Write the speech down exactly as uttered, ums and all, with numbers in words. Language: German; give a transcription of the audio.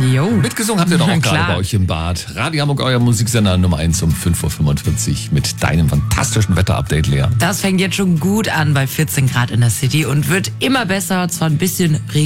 Jo. Mitgesungen habt ihr doch auch Klar. gerade bei euch im Bad. Radio Hamburg, euer Musiksender Nummer eins um fünf Uhr fünfundvierzig mit deinem fantastischen Wetterupdate, Lea. Das fängt jetzt schon gut an bei vierzehn Grad in der City und wird immer besser, zwar ein bisschen Regen.